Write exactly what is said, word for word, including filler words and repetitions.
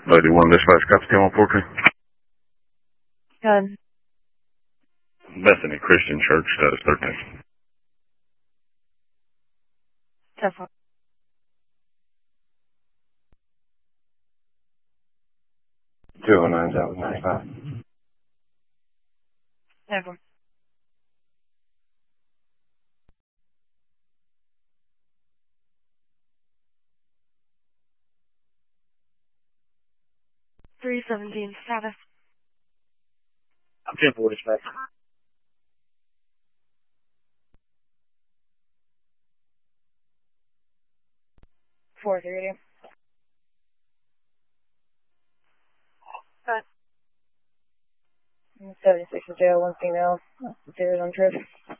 Lady one dispatch, Captain one four two. Good. Bethany Christian Church, status thirteen. Definitely. two oh nine South ninety-five. Never. three seventeen status. I'm ten four dispatch. four thirty. Cut. seventy-six in jail, one female. There's on trip.